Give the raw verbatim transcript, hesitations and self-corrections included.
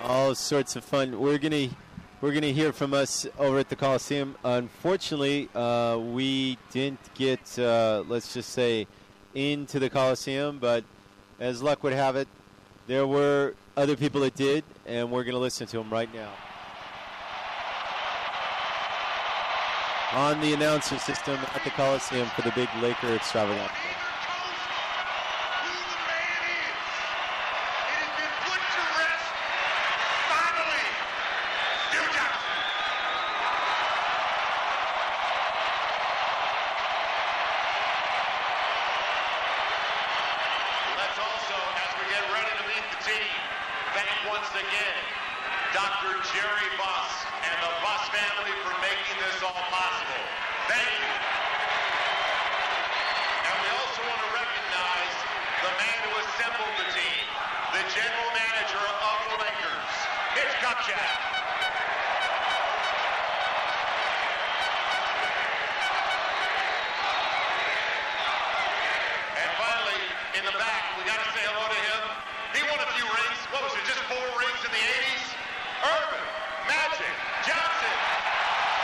All sorts of fun. We're gonna we're gonna hear from us over at the Coliseum. Unfortunately, uh, we didn't get uh, let's just say into the Coliseum, but as luck would have it, there were other people that did, and we're gonna listen to them right now on the announcer system at the Coliseum for the big Laker extravaganza. Doctor Jerry Buss and the Buss family for making this all possible. Thank you. And we also want to recognize the man who assembled the team, the general manager of the Lakers, Mitch Kupchak. And finally, in the back, we got to say hello to him. He won a few rings. What was it, just four rings in the eighties? Earvin Magic